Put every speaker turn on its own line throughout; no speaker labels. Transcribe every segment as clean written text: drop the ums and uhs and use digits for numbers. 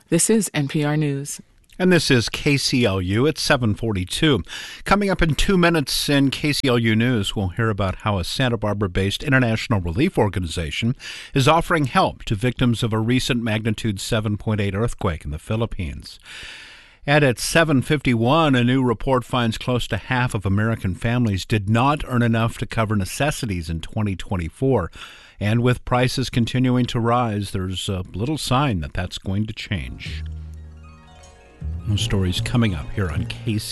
This is NPR News.
And this is KCLU at 7:42. Coming up in 2 minutes in KCLU News, we'll hear about how a Santa Barbara-based international relief organization is offering help to victims of a recent magnitude 7.8 earthquake in the Philippines. And at 7:51, a new report finds close to half of American families did not earn enough to cover necessities in 2024. And with prices continuing to rise, there's little sign that that's going to change. Those stories coming up here on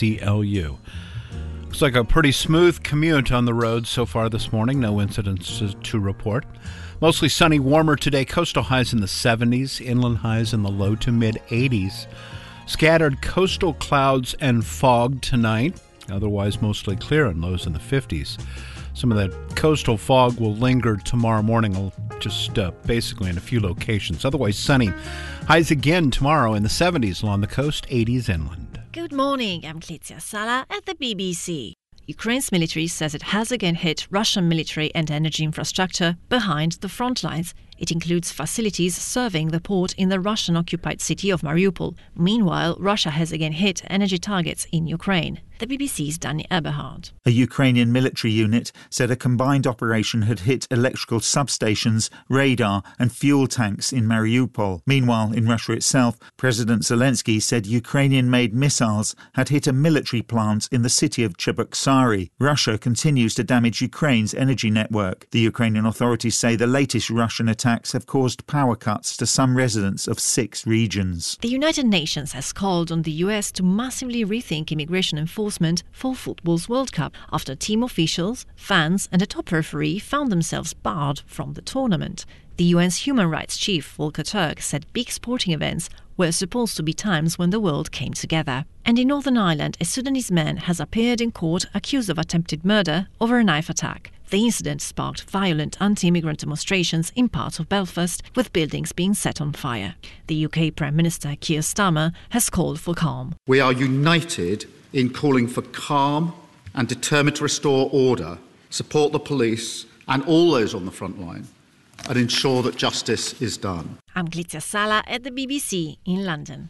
KCLU. Looks like a pretty smooth commute on the road so far this morning. No incidents to report. Mostly sunny, warmer today. Coastal highs in the 70s, inland highs in the low to mid 80s. Scattered coastal clouds and fog tonight. Otherwise mostly clear and lows in the 50s. Some of that coastal fog will linger tomorrow morning, just basically in a few locations. Otherwise sunny. Highs again tomorrow in the 70s along the coast, 80s inland.
Good morning, I'm Clizia Sala at the BBC. Ukraine's military says it has again hit Russian military and energy infrastructure behind the front lines. It includes facilities serving the port in the Russian-occupied city of Mariupol. Meanwhile, Russia has again hit energy targets in Ukraine. The BBC's Danny Eberhard.
A Ukrainian military unit said a combined operation had hit electrical substations, radar and fuel tanks in Mariupol. Meanwhile, in Russia itself, President Zelensky said Ukrainian-made missiles had hit a military plant in the city of Cheboksary. Russia continues to damage Ukraine's energy network. The Ukrainian authorities say the latest Russian attacks have caused power cuts to some residents of 6 regions.
The United Nations has called on the US to massively rethink immigration enforcement for football's World Cup after team officials, fans and a top referee found themselves barred from the tournament. The UN's human rights chief, Volker Turk, said big sporting events were supposed to be times when the world came together. And in Northern Ireland, a Sudanese man has appeared in court accused of attempted murder over a knife attack. The incident sparked violent anti-immigrant demonstrations in parts of Belfast, with buildings being set on fire. The UK Prime Minister Keir Starmer has called for calm.
We are united in calling for calm and determined to restore order, support the police and all those on the front line, and ensure that justice is done.
I'm Clizia Sala at the BBC in London.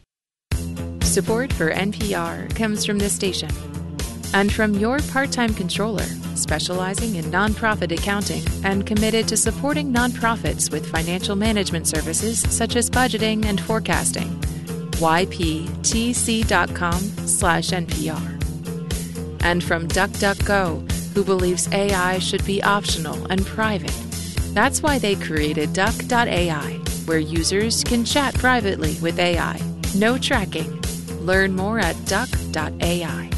Support for NPR comes from this station and from your part-time controller, specializing in nonprofit accounting and committed to supporting nonprofits with financial management services such as budgeting and forecasting. yptc.com/NPR. And from DuckDuckGo, who believes AI should be optional and private. That's why they created Duck.ai, where users can chat privately with AI. No tracking. Learn more at Duck.ai.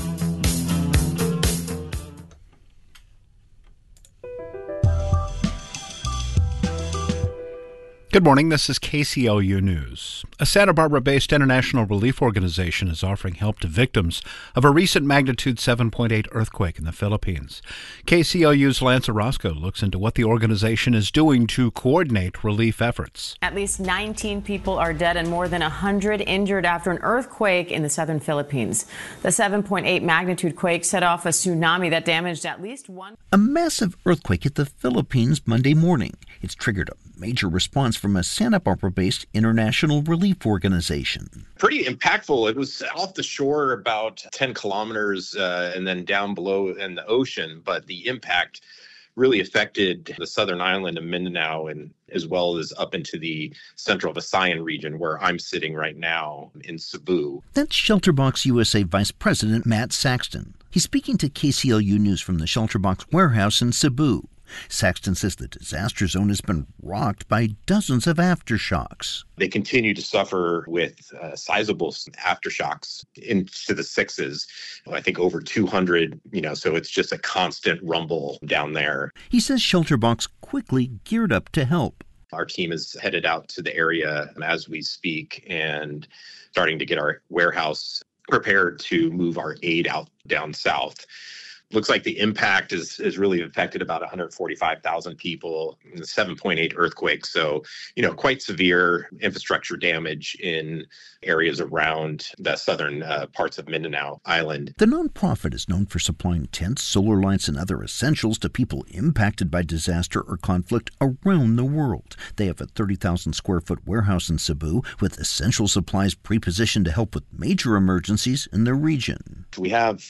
Good morning, this is KCLU News. A Santa Barbara-based international relief organization is offering help to victims of a recent magnitude 7.8 earthquake in the Philippines. KCLU's Lance Orozco looks into what the organization is doing to coordinate relief efforts.
At least 19 people are dead and more than 100 injured after an earthquake in the southern Philippines. The 7.8 magnitude quake set off a tsunami that damaged at least one.
A massive earthquake hit the Philippines Monday morning. It's triggered a major response from a Santa Barbara-based international relief organization.
Pretty impactful. It was off the shore about 10 kilometers and then down below in the ocean, but the impact really affected the southern island of Mindanao and as well as up into the central Visayan region where I'm sitting right now in Cebu.
That's Shelterbox USA Vice President Matt Saxton. He's speaking to KCLU News from the Shelterbox warehouse in Cebu. Saxton says the disaster zone has been rocked by dozens of aftershocks.
They continue to suffer with sizable aftershocks into the 6s. I think over 200, so it's just a constant rumble down there.
He says Shelterbox quickly geared up to help.
Our team is headed out to the area as we speak and starting to get our warehouse prepared to move our aid out down south. Looks like the impact is really affected about 145,000 people in the 7.8 earthquake. So, quite severe infrastructure damage in areas around the southern parts of Mindanao Island.
The nonprofit is known for supplying tents, solar lights, and other essentials to people impacted by disaster or conflict around the world. They have a 30,000 square foot warehouse in Cebu with essential supplies pre-positioned to help with major emergencies in the region.
We have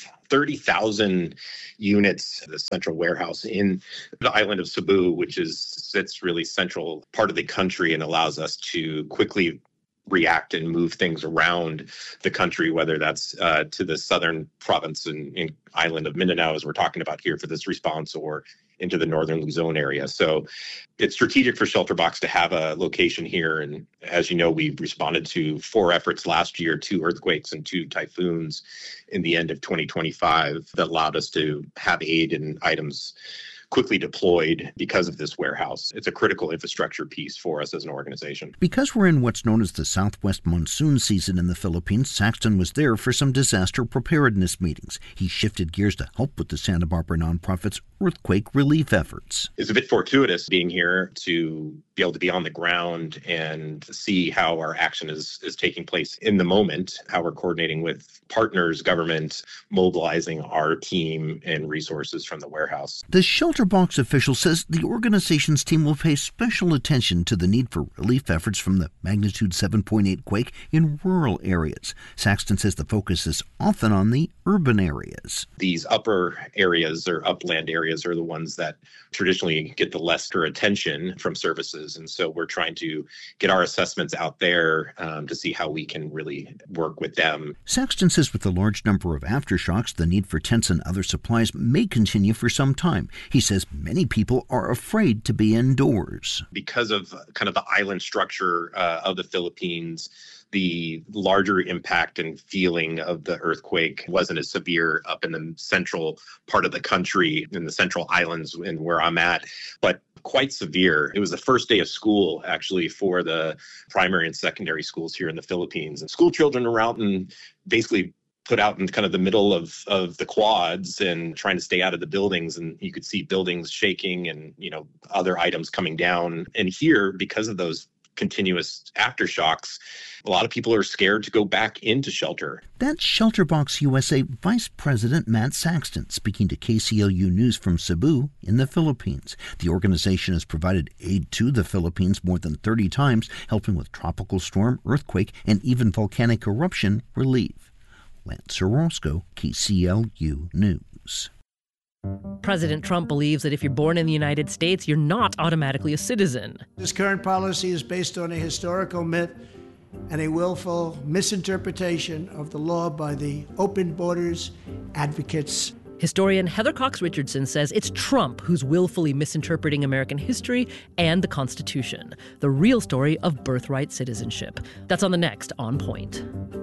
30,000 units in the central warehouse in the island of Cebu, which sits really central part of the country and allows us to quickly react and move things around the country, whether that's to the southern province and island of Mindanao, as we're talking about here for this response, or into the northern Luzon area. So it's strategic for ShelterBox to have a location here. And as you know, we responded to 4 efforts last year, 2 earthquakes and 2 typhoons in the end of 2025 that allowed us to have aid and items quickly deployed because of this warehouse. It's a critical infrastructure piece for us as an organization.
Because we're in what's known as the southwest monsoon season in the Philippines, Saxton was there for some disaster preparedness meetings. He shifted gears to help with the Santa Barbara nonprofit's earthquake relief efforts.
It's a bit fortuitous being here to be able to be on the ground and see how our action is taking place in the moment, how we're coordinating with partners, government, mobilizing our team and resources from the warehouse.
The ShelterBox official says the organization's team will pay special attention to the need for relief efforts from the magnitude 7.8 quake in rural areas. Saxton says the focus is often on the urban areas.
These upper areas or upland areas are the ones that traditionally get the lesser attention from services. And so we're trying to get our assessments out there to see how we can really work with them.
Saxton says with the large number of aftershocks, the need for tents and other supplies may continue for some time. He says many people are afraid to be indoors.
Because of kind of the island structure of the Philippines, the larger impact and feeling of the earthquake wasn't as severe up in the central part of the country, in the central islands and where I'm at, but quite severe. It was the first day of school, actually, for the primary and secondary schools here in the Philippines. And school children are out and basically put out in kind of the middle of the quads and trying to stay out of the buildings. And you could see buildings shaking and, other items coming down. And here, because of those continuous aftershocks, a lot of people are scared to go back into shelter.
That's ShelterBox USA Vice President Matt Saxton speaking to KCLU News from Cebu in the Philippines. The organization has provided aid to the Philippines more than 30 times, helping with tropical storm, earthquake, and even volcanic eruption relief. Lance Orozco, KCLU News.
President Trump believes that if you're born in the United States, you're not automatically a citizen.
This current policy is based on a historical myth and a willful misinterpretation of the law by the open borders advocates.
Historian Heather Cox Richardson says it's Trump who's willfully misinterpreting American history and the Constitution, the real story of birthright citizenship. That's on the next On Point.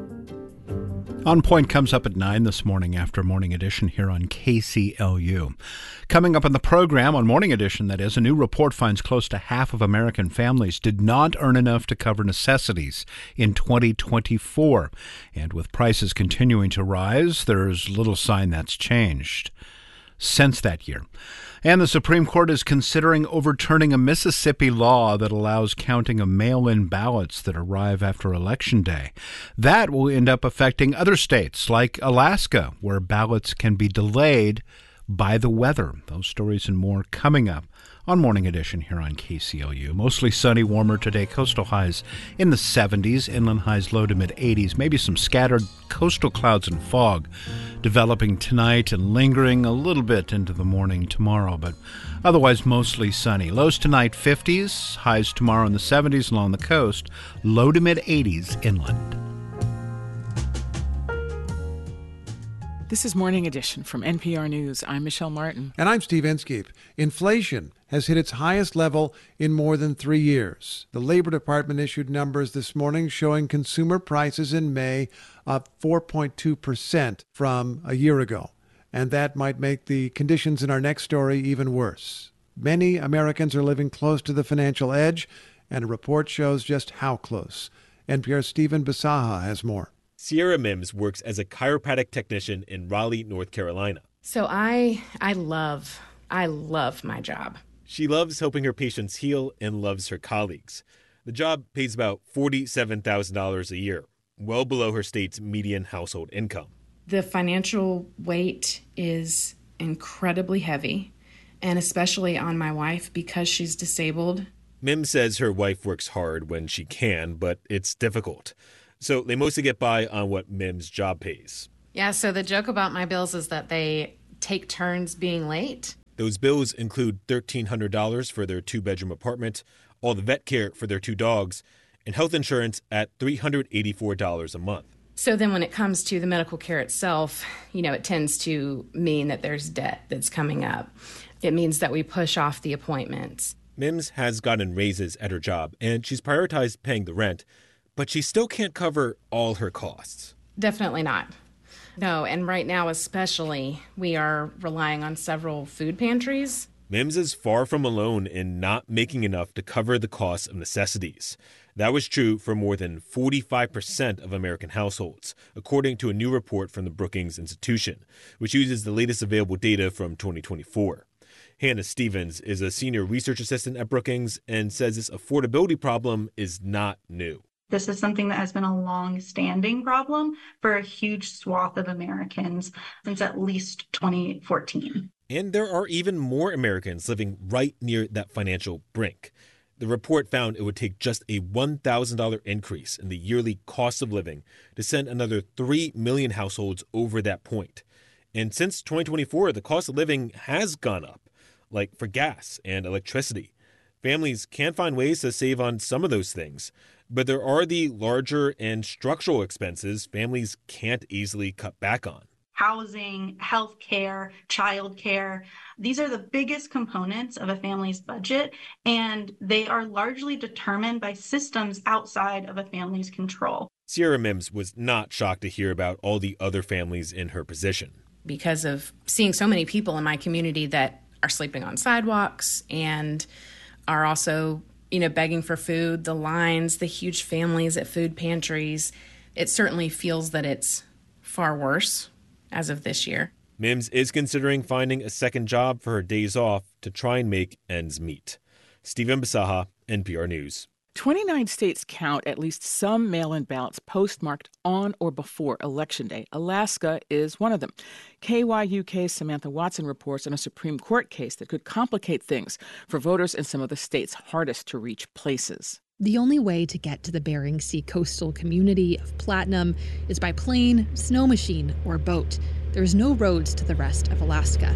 On Point comes up at 9 this morning after Morning Edition here on KCLU. Coming up on the program, on Morning Edition, that is, a new report finds close to half of American families did not earn enough to cover necessities in 2024. And with prices continuing to rise, there's little sign that's changed since that year. And the Supreme Court is considering overturning a Mississippi law that allows counting of mail-in ballots that arrive after Election Day. That will end up affecting other states like Alaska, where ballots can be delayed by the weather. Those stories and more coming up on Morning Edition here on KCLU. Mostly sunny, warmer today. Coastal highs in the 70s, inland highs low to mid-80s. Maybe some scattered coastal clouds and fog developing tonight and lingering a little bit into the morning tomorrow, but otherwise mostly sunny. Lows tonight 50s, highs tomorrow in the 70s along the coast, low to mid-80s inland.
This is Morning Edition from NPR News. I'm Michelle Martin.
And I'm Steve Inskeep. Inflation has hit its highest level in more than 3 years. The Labor Department issued numbers this morning showing consumer prices in May up 4.2% from a year ago. And that might make the conditions in our next story even worse. Many Americans are living close to the financial edge, and a report shows just how close. NPR's Stephen Bisaha has more.
Sierra Mims works as a chiropractic technician in Raleigh, North Carolina. So I love my job.
She loves helping her patients heal and loves her colleagues. The job pays about $47,000 a year, well below her state's median household income.
The financial weight is incredibly heavy, and especially on my wife because she's disabled.
Mims says her wife works hard when she can, but it's difficult. So they mostly get by on what Mims' job pays.
Yeah, so the joke about my bills is that they take turns being late.
Those bills include $1,300 for their 2-bedroom apartment, all the vet care for their 2 dogs, and health insurance at $384 a month.
So then when it comes to the medical care itself, it tends to mean that there's debt that's coming up. It means that we push off the appointments.
Mims has gotten raises at her job, and she's prioritized paying the rent, but she still can't cover all her costs.
Definitely not. No, and right now especially, we are relying on several food pantries.
Mims is far from alone in not making enough to cover the cost of necessities. That was true for more than 45% of American households, according to a new report from the Brookings Institution, which uses the latest available data from 2024. Hannah Stevens is a senior research assistant at Brookings and says this affordability problem is not new.
This is something that has been a long-standing problem for a huge swath of Americans since at least 2014.
And there are even more Americans living right near that financial brink. The report found it would take just a $1,000 increase in the yearly cost of living to send another 3 million households over that point. And since 2024, the cost of living has gone up, like for gas and electricity. Families can find ways to save on some of those things, but there are the larger and structural expenses families can't easily cut back on.
Housing, healthcare, childcare. These are the biggest components of a family's budget, and they are largely determined by systems outside of a family's control.
Sierra Mims was not shocked to hear about all the other families in her position.
Because of seeing so many people in my community that are sleeping on sidewalks and are also, begging for food, the lines, the huge families at food pantries, it certainly feels that it's far worse as of this year.
Mims is considering finding a second job for her days off to try and make ends meet. Stephen Bisaha, NPR News.
29 states count at least some mail-in ballots postmarked on or before Election Day. Alaska is one of them. KYUK's Samantha Watson reports on a Supreme Court case that could complicate things for voters in some of the state's hardest-to-reach places.
The only way to get to the Bering Sea coastal community of Platinum is by plane, snow machine, or boat. There's no roads to the rest of Alaska.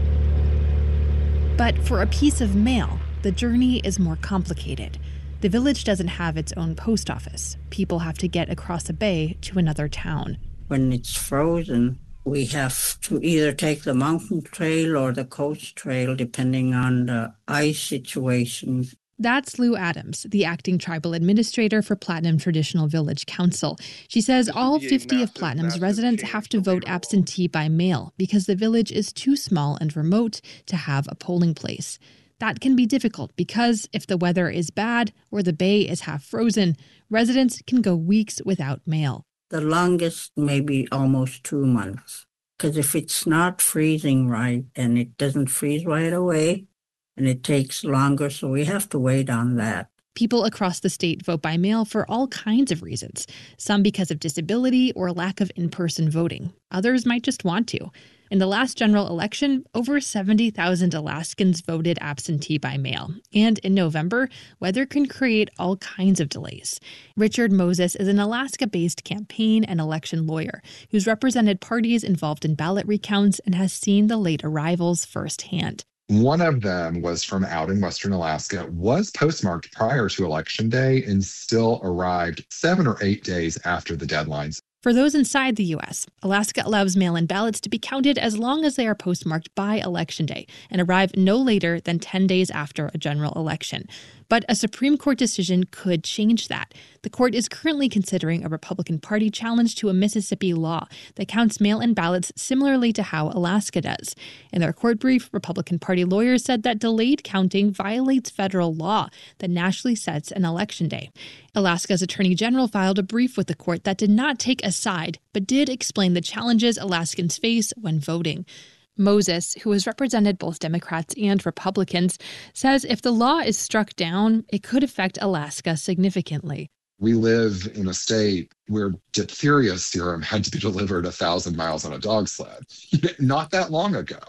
But for a piece of mail, the journey is more complicated. The village doesn't have its own post office. People have to get across a bay to another town.
When it's frozen, we have to either take the mountain trail or the coast trail, depending on the ice situation.
That's Lou Adams, the acting tribal administrator for Platinum Traditional Village Council. She says all 50 of Platinum's residents have to vote absentee by mail because the village is too small and remote to have a polling place. That can be difficult because if the weather is bad or the bay is half frozen, residents can go weeks without mail.
The longest maybe almost 2 months. Because if it's not freezing right and it doesn't freeze right away, and it takes longer, so we have to wait on that.
People across the state vote by mail for all kinds of reasons, some because of disability or lack of in-person voting. Others might just want to. In the last general election, over 70,000 Alaskans voted absentee by mail. And in November, weather can create all kinds of delays. Richard Moses is an Alaska-based campaign and election lawyer who's represented parties involved in ballot recounts and has seen the late arrivals firsthand.
One of them was from out in Western Alaska, was postmarked prior to Election Day and still arrived 7 or 8 days after the deadlines.
For those inside the U.S., Alaska allows mail-in ballots to be counted as long as they are postmarked by Election Day and arrive no later than 10 days after a general election. But a Supreme Court decision could change that. The court is currently considering a Republican Party challenge to a Mississippi law that counts mail-in ballots similarly to how Alaska does. In their court brief, Republican Party lawyers said that delayed counting violates federal law that nationally sets an election day. Alaska's Attorney General filed a brief with the court that did not take a side, but did explain the challenges Alaskans face when voting. Moses, who has represented both Democrats and Republicans, says if the law is struck down, it could affect Alaska significantly.
We live in a state where diphtheria serum had to be delivered 1,000 miles on a dog sled not that long ago.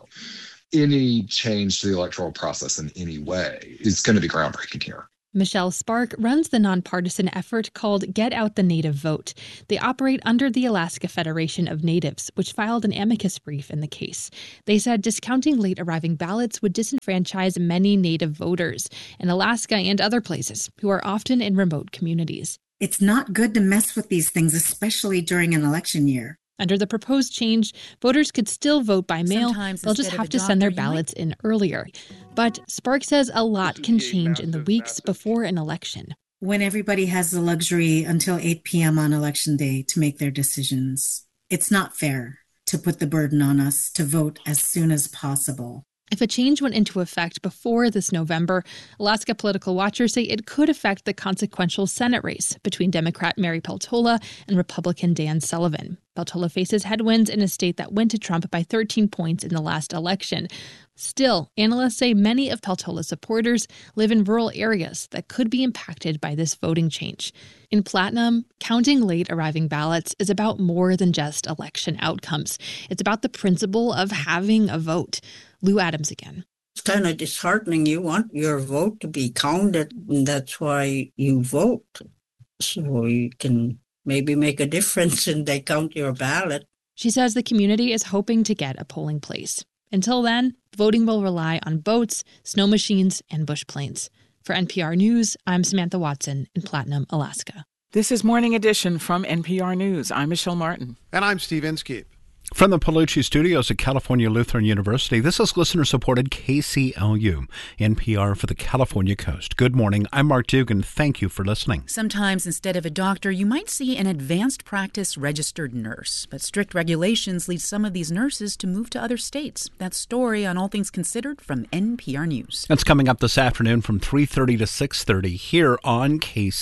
Any change to the electoral process in any way is going to be groundbreaking here.
Michelle Spark runs the nonpartisan effort called Get Out the Native Vote. They operate under the Alaska Federation of Natives, which filed an amicus brief in the case. They said discounting late-arriving ballots would disenfranchise many Native voters in Alaska and other places who are often in remote communities.
It's not good to mess with these things, especially during an election year.
Under the proposed change, voters could still vote by mail.
Sometimes
they'll just have to send their ballots in earlier. But Spark says a lot can change in the weeks before an election.
When everybody has the luxury until 8 p.m. on election day to make their decisions, it's not fair to put the burden on us to vote as soon as possible.
If a change went into effect before this November, Alaska political watchers say it could affect the consequential Senate race between Democrat Mary Peltola and Republican Dan Sullivan. Peltola faces headwinds in a state that went to Trump by 13 points in the last election. Still, analysts say many of Peltola's supporters live in rural areas that could be impacted by this voting change. In Platinum, counting late-arriving ballots is about more than just election outcomes. It's about the principle of having a vote. Lou Adams again.
It's kind of disheartening. You want your vote to be counted, and that's why you vote. So you can maybe make a difference and they count your ballot.
She says the community is hoping to get a polling place. Until then, voting will rely on boats, snow machines, and bush planes. For NPR News, I'm Samantha Watson in Platinum, Alaska.
This is Morning Edition from NPR News. I'm Michelle Martin.
And I'm Steve Inskeep.
From the Palucci Studios at California Lutheran University, this is listener-supported KCLU, NPR for the California Coast. Good morning. I'm Mark Dugan. Thank you for listening.
Sometimes instead of a doctor, you might see an advanced practice registered nurse. But strict regulations lead some of these nurses to move to other states. That story on All Things Considered from NPR News.
That's coming up this afternoon from 3:30 to 6:30 here on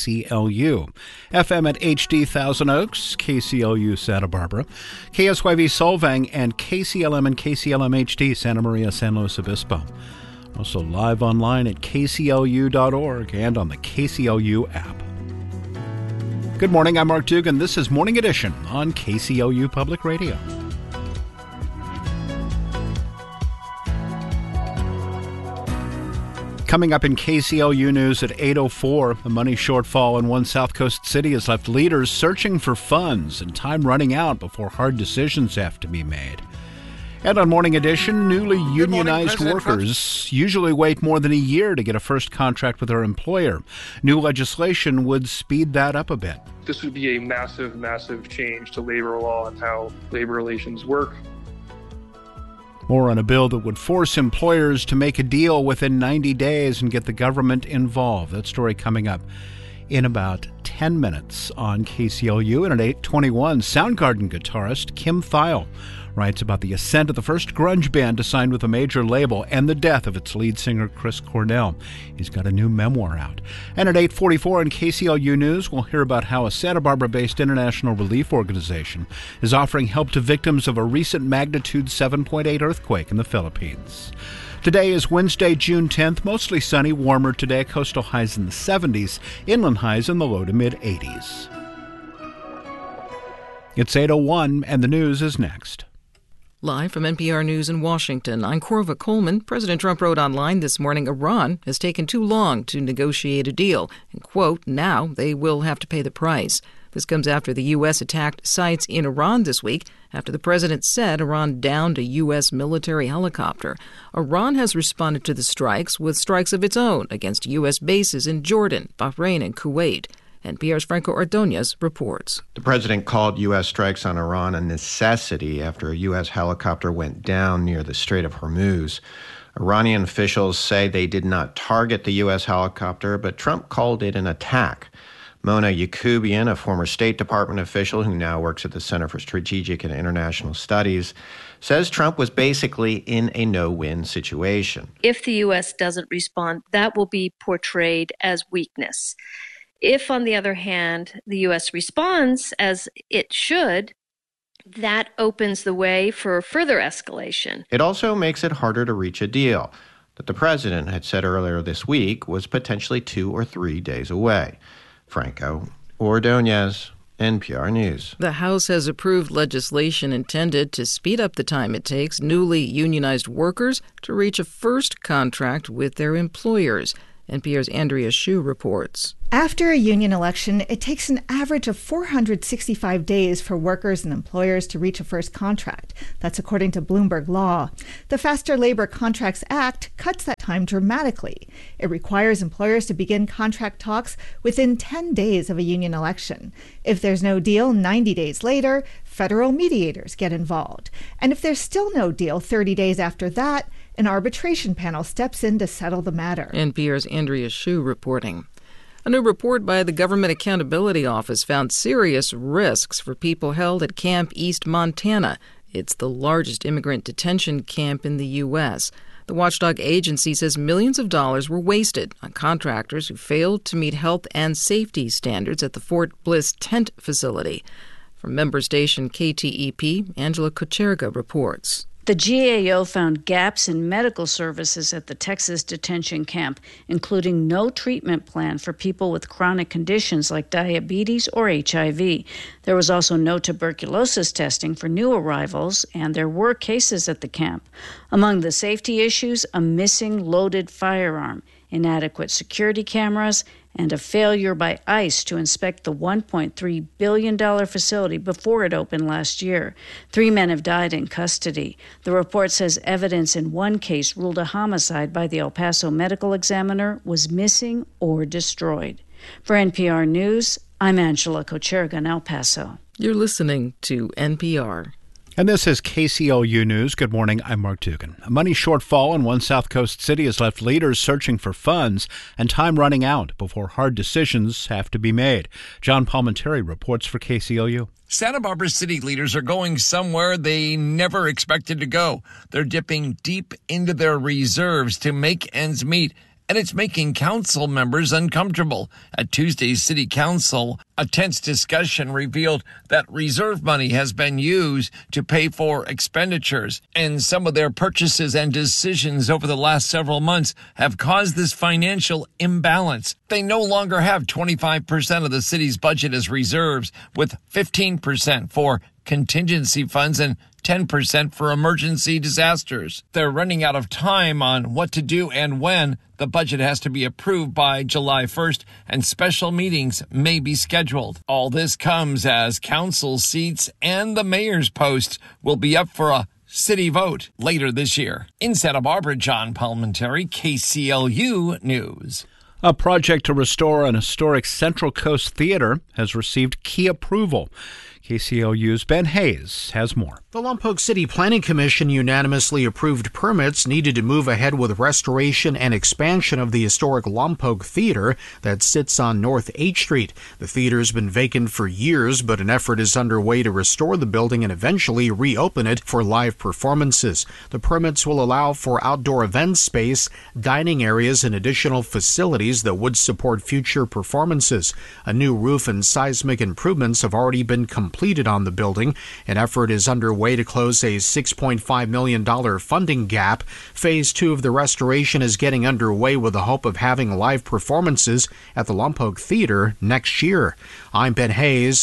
KCLU. FM at HD Thousand Oaks, KCLU Santa Barbara, KSYV Solvang, and KCLM and KCLM HD Santa Maria, San Luis Obispo. Also live online at kclu.org and on the KCLU app. Good morning, I'm Mark Dugan. This is Morning Edition on KCLU Public Radio. Coming up in KCLU News at 8:04, a money shortfall in one South Coast city has left leaders searching for funds and time running out before hard decisions have to be made. And on Morning Edition, newly unionized workers usually wait more than a year to get a first contract with their employer. New legislation would speed that up a bit.
This would be a massive, massive change to labor law and how labor relations work.
More on a bill that would force employers to make a deal within 90 days and get the government involved. That story coming up in about 10 minutes on KCLU. And at 8:21, Soundgarden guitarist Kim Thayil writes about the ascent of the first grunge band to sign with a major label and the death of its lead singer Chris Cornell. He's got a new memoir out. And at 8:44 in KCLU News, we'll hear about how a Santa Barbara-based international relief organization is offering help to victims of a recent magnitude 7.8 earthquake in the Philippines. Today is Wednesday, June 10th. Mostly sunny, warmer today. Coastal highs in the 70s, inland highs in the low to mid-80s. It's 8:01, and the news is next.
Live from NPR News in Washington, I'm Corva Coleman. President Trump wrote online this morning Iran has taken too long to negotiate a deal. And, quote, now they will have to pay the price. This comes after the U.S. attacked sites in Iran this week after the president said Iran downed a U.S. military helicopter. Iran has responded to the strikes with strikes of its own against U.S. bases in Jordan, Bahrain, and Kuwait. NPR's Franco Ordonez reports.
The president called U.S. strikes on Iran a necessity after a U.S. helicopter went down near the Strait of Hormuz. Iranian officials say they did not target the U.S. helicopter, but Trump called it an attack. Mona Yacoubian, a former State Department official who now works at the Center for Strategic and International Studies, says Trump was basically in a no-win situation.
If the U.S. doesn't respond, that will be portrayed as weakness. If, on the other hand, the U.S. responds as it should, that opens the way for further escalation.
It also makes it harder to reach a deal that the president had said earlier this week was potentially 2 or 3 days away. Franco Ordonez, NPR News.
The House has approved legislation intended to speed up the time it takes newly unionized workers to reach a first contract with their employers. NPR's Andrea Hsu reports.
After a union election, it takes an average of 465 days for workers and employers to reach a first contract. That's according to Bloomberg Law. The Faster Labor Contracts Act cuts that time dramatically. It requires employers to begin contract talks within 10 days of a union election. If there's no deal 90 days later, federal mediators get involved. And if there's still no deal 30 days after that, an arbitration panel steps in to settle the matter.
NPR's Andrea Hsu reporting. A new report by the Government Accountability Office found serious risks for people held at Camp East Montana. It's the largest immigrant detention camp in the U.S. The watchdog agency says millions of dollars were wasted on contractors who failed to meet health and safety standards at the Fort Bliss tent facility. From member station KTEP, Angela Kocherga reports.
The GAO found gaps in medical services at the Texas detention camp, including no treatment plan for people with chronic conditions like diabetes or HIV. There was also no tuberculosis testing for new arrivals, and there were cases at the camp. Among the safety issues, a missing loaded firearm, inadequate security cameras, and a failure by ICE to inspect the $1.3 billion facility before it opened last year. 3 men have died in custody. The report says evidence in one case ruled a homicide by the El Paso medical examiner was missing or destroyed. For NPR News, I'm Angela Kocherga in El Paso.
You're listening to NPR.
And this is KCLU News. Good morning, I'm Mark Dugan. A money shortfall in one South Coast city has left leaders searching for funds and time running out before hard decisions have to be made. John Palminteri reports for KCLU.
Santa Barbara city leaders are going somewhere they never expected to go. They're dipping deep into their reserves to make ends meet, and it's making council members uncomfortable. At Tuesday's city council, a tense discussion revealed that reserve money has been used to pay for expenditures, and some of their purchases and decisions over the last several months have caused this financial imbalance. They no longer have 25% of the city's budget as reserves, with 15% for contingency funds and 10% for emergency disasters. They're running out of time on what to do and when. The budget has to be approved by July 1st, and special meetings may be scheduled. All this comes as council seats and the mayor's posts will be up for a city vote later this year. In Santa Barbara, John Palminteri, KCLU News.
A project to restore an historic Central Coast Theater has received key approval. KCLU's Ben Hayes has more.
The Lompoc City Planning Commission unanimously approved permits needed to move ahead with restoration and expansion of the historic Lompoc Theater that sits on North H Street. The theater has been vacant for years, but an effort is underway to restore the building and eventually reopen it for live performances. The permits will allow for outdoor event space, dining areas, and additional facilities that would support future performances. A new roof and seismic improvements have already been completed on the building. An effort is underway to close a $6.5 million funding gap. Phase 2 of the restoration is getting underway with the hope of having live performances at the Lompoc Theater next year. I'm Ben Hayes,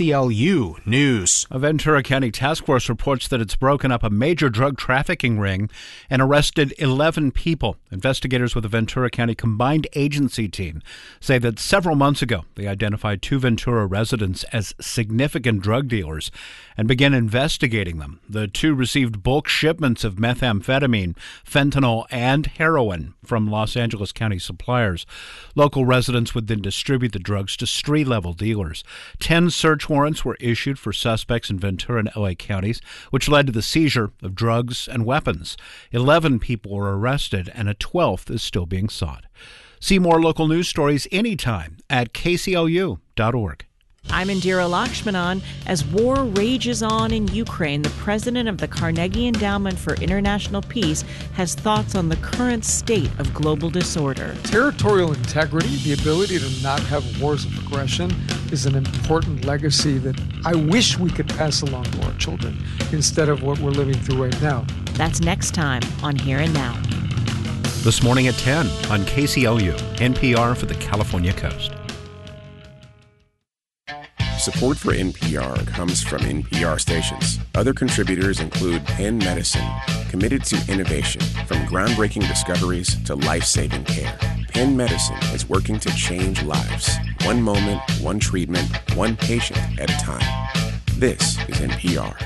KCLU News.
A Ventura County task force reports that it's broken up a major drug trafficking ring and arrested 11 people. Investigators with the Ventura County Combined Agency Team say that several months ago they identified 2 Ventura residents as significant drug dealers and began investigating them. The 2 received bulk shipments of methamphetamine, fentanyl, and heroin from Los Angeles County suppliers. Local residents would then distribute the drugs to street-level dealers. 10 search warrants were issued for suspects in Ventura and LA counties, which led to the seizure of drugs and weapons. 11 people were arrested, and a 12th is still being sought. See more local news stories anytime at kclu.org.
I'm Indira Lakshmanan. As war rages on in Ukraine, the president of the Carnegie Endowment for International Peace has thoughts on the current state of global disorder.
Territorial integrity, the ability to not have wars of aggression, is an important legacy that I wish we could pass along to our children instead of what we're living through right now.
That's next time on Here and Now.
This morning at 10 on KCLU, NPR for the California Coast.
Support for NPR comes from NPR stations. Other contributors include Penn Medicine, committed to innovation from groundbreaking discoveries to life-saving care. Penn Medicine is working to change lives, one moment, one treatment, one patient at a time. This is NPR.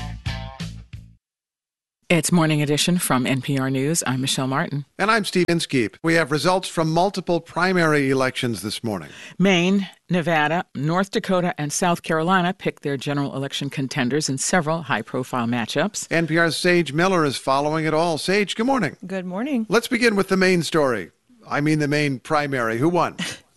It's Morning Edition from NPR News. I'm Michelle Martin.
And I'm Steve Inskeep. We have results from multiple primary elections this morning.
Maine, Nevada, North Dakota, and South Carolina picked their general election contenders in several high-profile matchups.
NPR's Sage Miller is following it all. Sage, good morning.
Good morning.
Let's begin with the Maine story. I mean the Maine primary. Who won?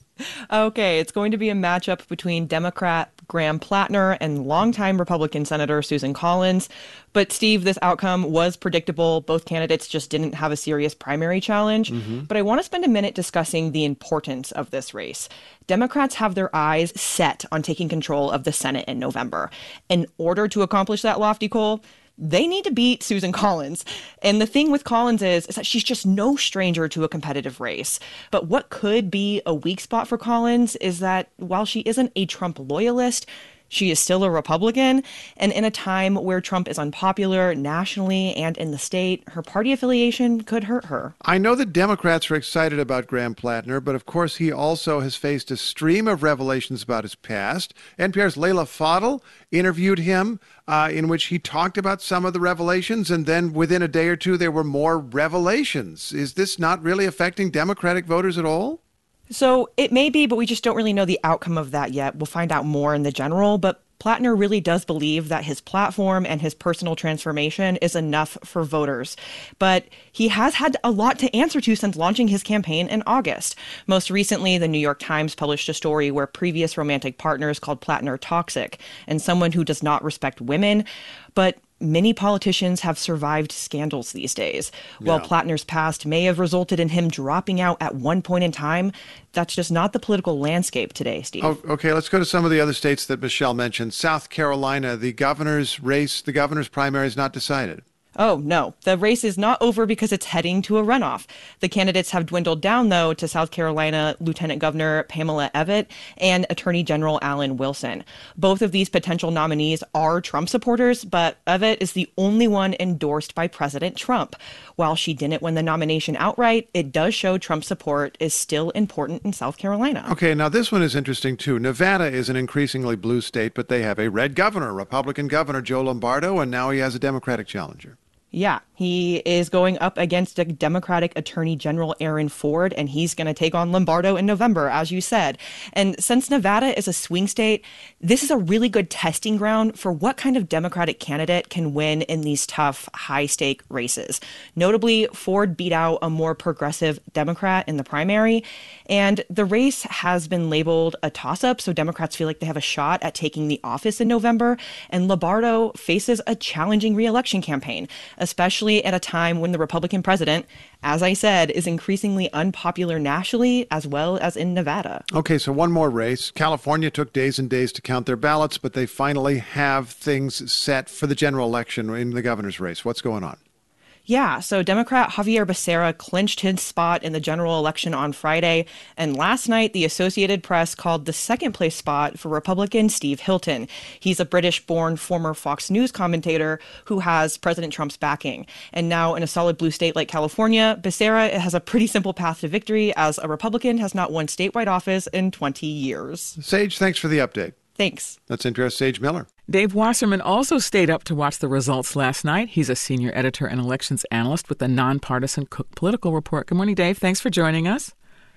Okay, it's going to be a matchup between Democrat Graham Plattner and longtime Republican Senator Susan Collins. But, Steve, this outcome was predictable. Both candidates just didn't have a serious primary challenge. But I want to spend a minute discussing the importance of this race. Democrats have their eyes set on taking control of the Senate in November. In order to accomplish that lofty goal, they need to beat Susan Collins. And the thing with Collins is that she's just no stranger to a competitive race. But what could be a weak spot for Collins is that while she isn't a Trump loyalist, she is still a Republican, and in a time where Trump is unpopular nationally and in the state, her party affiliation could hurt her.
I know that Democrats are excited about Graham Plattner, but of course he also has faced a stream of revelations about his past. NPR's Leila Fadel interviewed him in which he talked about some of the revelations, and then within a day or two there were more revelations. Is this not really affecting Democratic voters at all?
So it may be, but we just don't really know the outcome of that yet. We'll find out more in the general, but Plattner really does believe that his platform and his personal transformation is enough for voters. But he has had a lot to answer to since launching his campaign in August. Most recently, the New York Times published a story where previous romantic partners called Plattner toxic and someone who does not respect women. But many politicians have survived scandals these days. While Plattner's past may have resulted in him dropping out at one point in time, that's just not the political landscape today, Steve.
Oh, okay, let's go to some of the other states that Michelle mentioned. South Carolina, the governor's race, the governor's primary is not decided.
Oh, no. The race is not over because it's heading to a runoff. The candidates have dwindled down, though, to South Carolina Lieutenant Governor Pamela Evette and Attorney General Alan Wilson. Both of these potential nominees are Trump supporters, but Evette is the only one endorsed by President Trump. While she didn't win the nomination outright, it does show Trump support is still important in South Carolina.
Okay, now this one is interesting, too. Nevada is an increasingly blue state, but they have a red governor, Republican Governor Joe Lombardo, and now he has a Democratic challenger.
Yeah, he is going up against a Democratic Attorney General Aaron Ford, and he's going to take on Lombardo in November, as you said. And since Nevada is a swing state, this is a really good testing ground for what kind of Democratic candidate can win in these tough, high-stake races. Notably, Ford beat out a more progressive Democrat in the primary, and the race has been labeled a toss-up, so Democrats feel like they have a shot at taking the office in November, and Lombardo faces a challenging re-election campaign, especially at a time when the Republican president, as I said, is increasingly unpopular nationally as well as in Nevada.
Okay, so one more race. California took days and days to count their ballots, but they finally have things set for the general election in the governor's race. What's going on?
Yeah, so Democrat Javier Becerra clinched his spot in the general election on Friday, and last night the Associated Press called the second-place spot for Republican Steve Hilton. He's a British-born former Fox News commentator who has President Trump's backing. And now in a solid blue state like California, Becerra has a pretty simple path to victory, as a Republican has not won statewide office in 20 years.
Sage, thanks for the update.
Thanks.
That's NPR's Sage Miller.
Dave Wasserman also stayed up to watch the results last night. He's a senior editor and elections analyst with the nonpartisan Cook Political Report. Good morning, Dave. Thanks for joining us.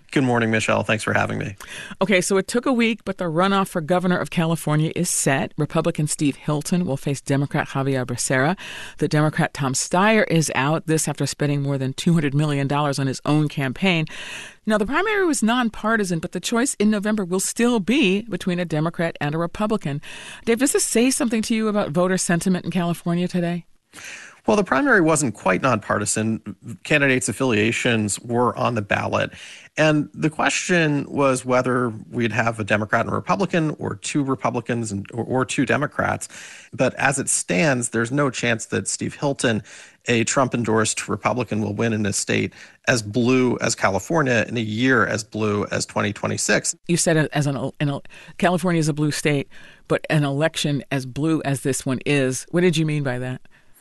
Good morning, Michelle. Thanks for having me.
Okay, so it took a week, but the runoff for governor of California is set. Republican Steve Hilton will face Democrat Javier Becerra. The Democrat Tom Steyer is out, this after spending more than $200 million on his own campaign. Now, the primary was nonpartisan, but the choice in November will still be between a Democrat and a Republican. Dave, does this say something to you about voter sentiment in California today?
Well, the primary wasn't quite nonpartisan. Candidates' affiliations were on the ballot. And the question was whether we'd have a Democrat and a Republican or two Republicans or two Democrats. But as it stands, there's no chance that Steve Hilton, a Trump-endorsed Republican, will win in a state as blue as California in a year as blue as 2026.
You said California is a blue state, but an election as blue as this one is. What did you mean by that?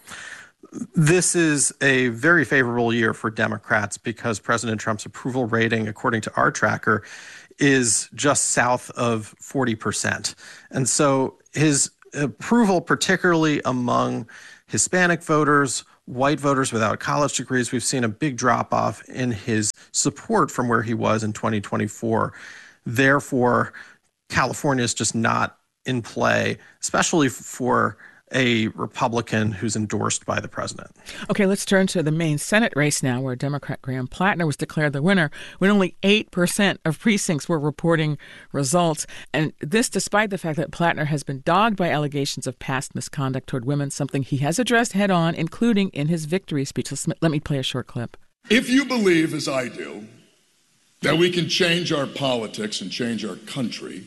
This is a very favorable year for Democrats because President Trump's approval rating, according to our tracker, is just south of 40%. And so his approval, particularly among Hispanic voters, white voters without college degrees, we've seen a big drop-off in his support from where he was in 2024. Therefore, California is just not in play, especially for a Republican who's endorsed by the president.
Okay, let's turn to the main Senate race now, where Democrat Graham Plattner was declared the winner when only 8% of precincts were reporting results. And this despite the fact that Plattner has been dogged by allegations of past misconduct toward women, something he has addressed head on, including in his victory speech. Let me play a short clip.
If you believe, as I do, that we can change our politics and change our country,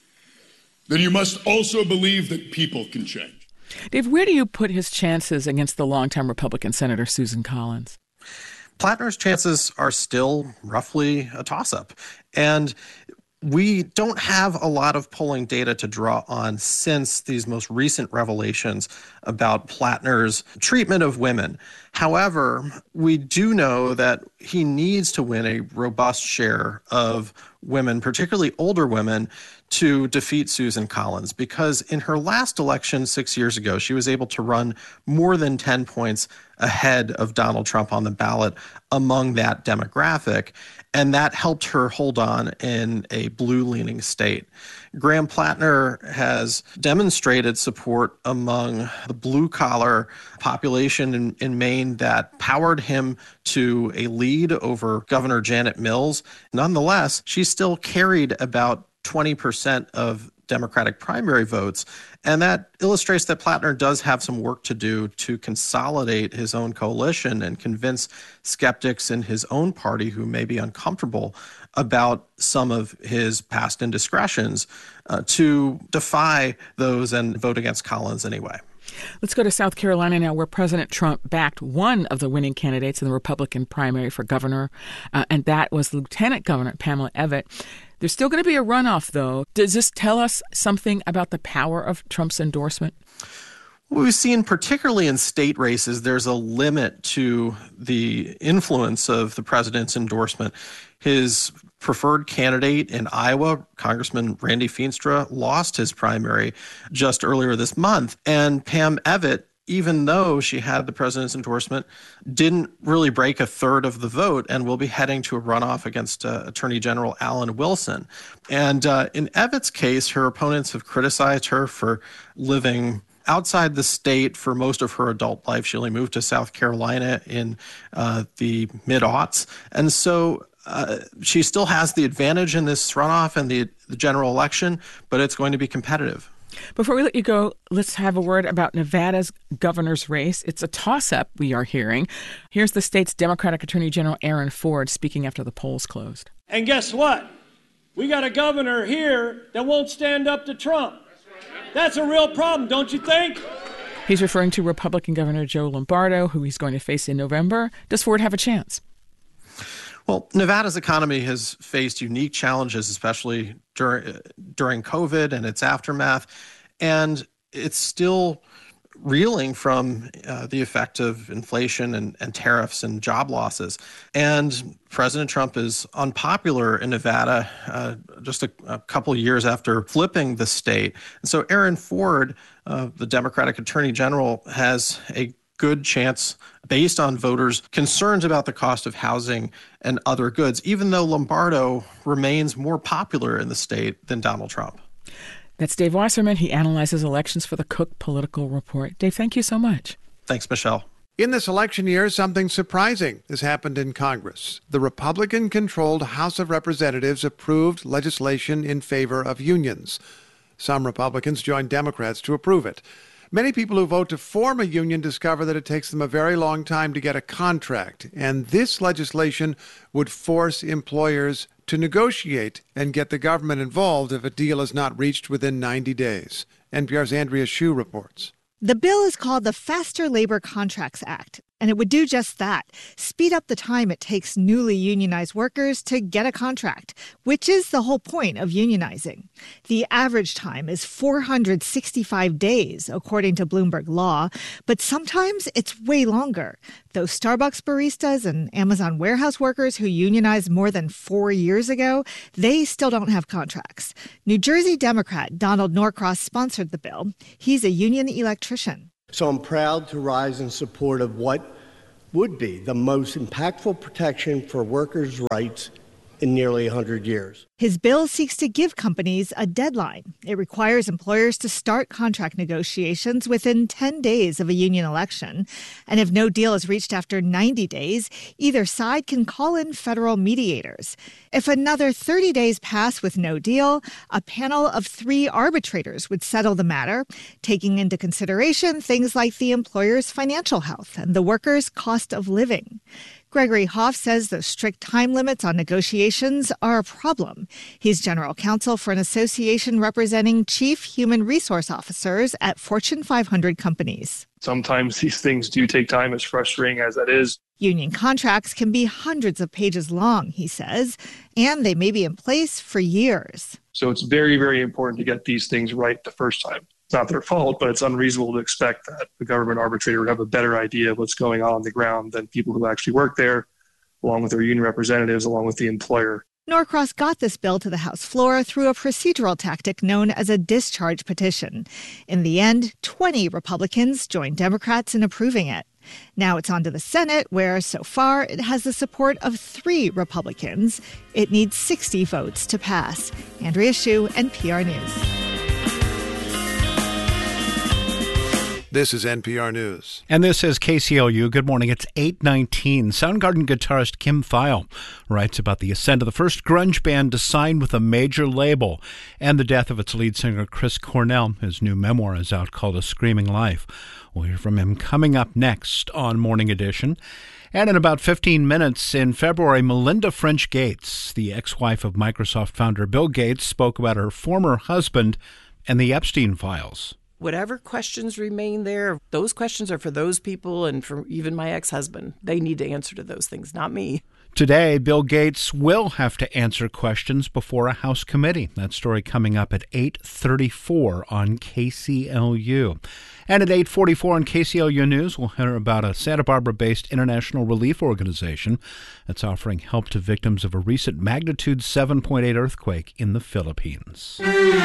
then you must also believe that people can change.
Dave, where do you put his chances against the longtime Republican Senator Susan Collins?
Plattner's chances are still roughly a toss-up. And we don't have a lot of polling data to draw on since these most recent revelations about Plattner's treatment of women. However, we do know that he needs to win a robust share of women, particularly older women, to defeat Susan Collins, because in her last election 6 years ago, she was able to run more than 10 points ahead of Donald Trump on the ballot among that demographic, and that helped her hold on in a blue-leaning state. Graham Plattner has demonstrated support among the blue-collar population in Maine that powered him to a lead over Governor Janet Mills. Nonetheless, she still carried about 20% of Democratic primary votes. And that illustrates that Plattner does have some work to do to consolidate his own coalition and convince skeptics in his own party who may be uncomfortable about some of his past indiscretions to defy those and vote against Collins anyway.
Let's go to South Carolina now, where President Trump backed one of the winning candidates in the Republican primary for governor, and that was Lieutenant Governor Pamela Evette. There's still going to be a runoff, though. Does this tell us something about the power of Trump's endorsement?
What we've seen, particularly in state races, there's a limit to the influence of the president's endorsement. His preferred candidate in Iowa, Congressman Randy Feenstra, lost his primary just earlier this month. And Pam Evette, even though she had the president's endorsement, didn't really break a third of the vote and will be heading to a runoff against Attorney General Alan Wilson. And in Evette's case, her opponents have criticized her for living outside the state for most of her adult life. She only moved to South Carolina in the mid-aughts. And so she still has the advantage in this runoff and the general election, but it's going to be competitive.
Before we let you go, let's have a word about Nevada's governor's race. It's a toss-up, we are hearing. Here's the state's Democratic Attorney General Aaron Ford speaking after the polls closed.
And guess what? We got a governor here that won't stand up to Trump. That's a real problem, don't you think?
He's referring to Republican Governor Joe Lombardo, who he's going to face in November. Does Ford have a chance?
Well, Nevada's economy has faced unique challenges, especially during COVID and its aftermath, and it's still reeling from the effect of inflation and tariffs and job losses. And President Trump is unpopular in Nevada just a couple years after flipping the state. And so Aaron Ford, the Democratic Attorney General, has a good chance based on voters' concerns about the cost of housing and other goods, even though Lombardo remains more popular in the state than Donald Trump.
That's Dave Wasserman. He analyzes elections for the Cook Political Report. Dave, thank you so much.
Thanks, Michelle.
In this election year, something surprising has happened in Congress. The Republican-controlled House of Representatives approved legislation in favor of unions. Some Republicans joined Democrats to approve it. Many people who vote to form a union discover that it takes them a very long time to get a contract, and this legislation would force employers to negotiate and get the government involved if a deal is not reached within 90 days. NPR's Andrea Hsu reports.
The bill is called the Faster Labor Contracts Act, and it would do just that, speed up the time it takes newly unionized workers to get a contract, which is the whole point of unionizing. The average time is 465 days, according to Bloomberg Law, but sometimes it's way longer. Those Starbucks baristas and Amazon warehouse workers who unionized more than 4 years ago, they still don't have contracts. New Jersey Democrat Donald Norcross sponsored the bill. He's a union electrician.
So I'm proud to rise in support of what would be the most impactful protection for workers' rights in nearly 100 years.
His bill seeks to give companies a deadline. It requires employers to start contract negotiations within 10 days of a union election. And if no deal is reached after 90 days, either side can call in federal mediators. If another 30 days pass with no deal, a panel of 3 arbitrators would settle the matter, taking into consideration things like the employer's financial health and the worker's cost of living. Gregory Hoff says the strict time limits on negotiations are a problem. He's general counsel for an association representing chief human resource officers at Fortune 500 companies.
Sometimes these things do take time, as frustrating as that is.
Union contracts can be hundreds of pages long, he says, and they may be in place for years.
So it's very, very important to get these things right the first time. It's not their fault, but it's unreasonable to expect that the government arbitrator would have a better idea of what's going on the ground than people who actually work there, along with their union representatives, along with the employer.
Norcross got this bill to the House floor through a procedural tactic known as a discharge petition. In the end, 20 Republicans joined Democrats in approving it. Now it's on to the Senate, where so far it has the support of 3 Republicans. It needs 60 votes to pass. Andrea Hsu, NPR News.
This is NPR News.
And this is KCLU. Good morning. It's 8:19. Soundgarden guitarist Kim Thayil writes about the ascent of the first grunge band to sign with a major label and the death of its lead singer Chris Cornell. His new memoir is out called A Screaming Life. We'll hear from him coming up next on Morning Edition. And in about 15 minutes in February, Melinda French Gates, the ex-wife of Microsoft founder Bill Gates, spoke about her former husband and the Epstein files.
Whatever questions remain there, those questions are for those people and for even my ex-husband. They need to answer to those things, not me.
Today, Bill Gates will have to answer questions before a House committee. That story coming up at 8:34 on KCLU. And at 8:44 on KCLU News, we'll hear about a Santa Barbara-based international relief organization that's offering help to victims of a recent magnitude 7.8 earthquake in the Philippines.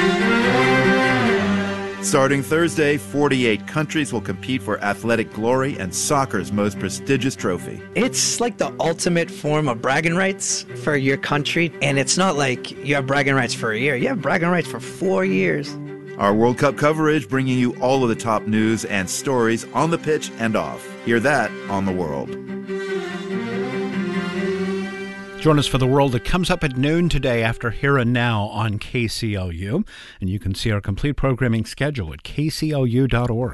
Starting Thursday, 48 countries will compete for athletic glory and soccer's most prestigious trophy.
It's like the ultimate form of bragging rights for your country. And it's not like you have bragging rights for a year. You have bragging rights for 4 years.
Our World Cup coverage bringing you all of the top news and stories on the pitch and off. Hear that on The World.
Join us for The World. It comes up at noon today after Here and Now on KCLU. And you can see our complete programming schedule at kclu.org.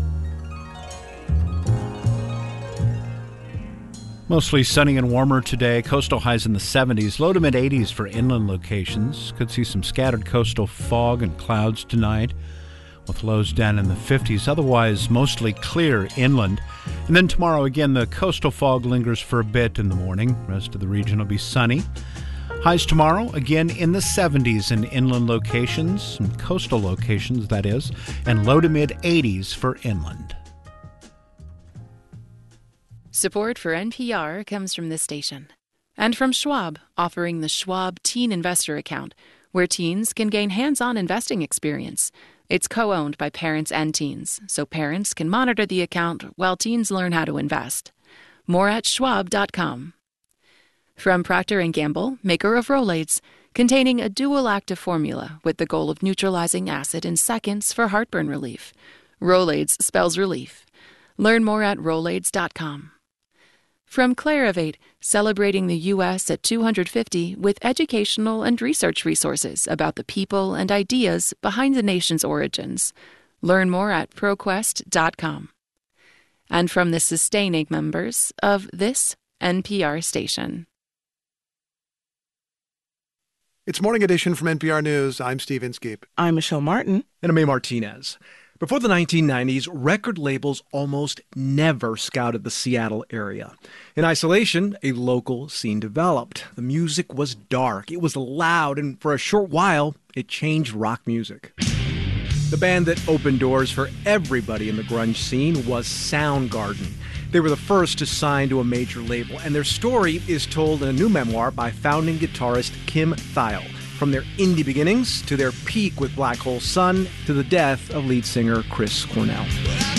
Mostly sunny and warmer today. Coastal highs in the 70s, low to mid-80s for inland locations. Could see some scattered coastal fog and clouds tonight, with lows down in the 50s. Otherwise, mostly clear inland. And then tomorrow, again, the coastal fog lingers for a bit in the morning. The rest of the region will be sunny. Highs tomorrow, again, in the 70s in inland locations, and coastal locations, that is, and low to mid-80s for inland.
Support for NPR comes from this station. And from Schwab, offering the Schwab Teen Investor Account, where teens can gain hands-on investing experience. It's co-owned by parents and teens, so parents can monitor the account while teens learn how to invest. More at Schwab.com. From Procter & Gamble, maker of Rolaids, containing a dual active formula with the goal of neutralizing acid in seconds for heartburn relief. Rolaids spells relief. Learn more at Rolaids.com. From Clarivate, celebrating the U.S. at 250 with educational and research resources about the people and ideas behind the nation's origins. Learn more at ProQuest.com. And from the sustaining members of this NPR station.
It's Morning Edition from NPR News. I'm Steve Inskeep.
I'm Michelle Martin.
And I'm A. Martinez. Before the 1990s, record labels almost never scouted the Seattle area. In isolation, a local scene developed. The music was dark, it was loud, and for a short while, it changed rock music. The band that opened doors for everybody in the grunge scene was Soundgarden. They were the first to sign to a major label, and their story is told in a new memoir by founding guitarist Kim Thayil. From their indie beginnings to their peak with Black Hole Sun to the death of lead singer Chris Cornell.